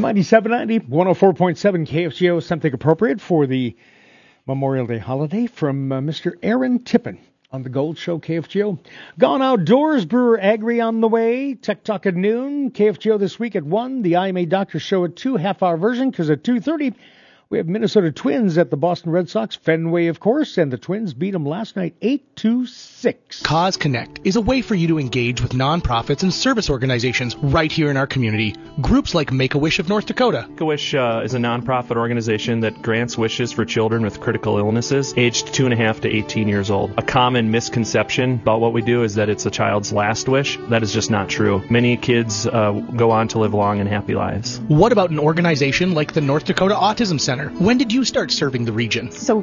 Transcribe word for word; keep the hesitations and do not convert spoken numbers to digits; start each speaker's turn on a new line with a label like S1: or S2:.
S1: Mighty seven ninety, one oh four point seven K F G O, something appropriate for the Memorial Day holiday from uh, Mister Aaron Tippin on the Gold Show, K F G O. Gone Outdoors, Brewer Agri on the way. Tech Talk at noon. K F G O this week at one. The I M A Doctor Show at two, half-hour version, because at two thirty, we have Minnesota Twins at the Boston Red Sox. Fenway, of course, and the Twins beat them last night eight to six.
S2: Cause Connect is a way for you to engage with nonprofits and service organizations right here in our community. Groups like Make-A-Wish of North Dakota.
S3: Make-A-Wish uh, is a nonprofit organization that grants wishes for children with critical illnesses aged two and a half to eighteen years old. A common misconception about what we do is that it's a child's last wish. That is just not true. Many kids uh, go on to live long and happy lives.
S2: What about an organization like the North Dakota Autism Center? When did you start serving the region?
S4: So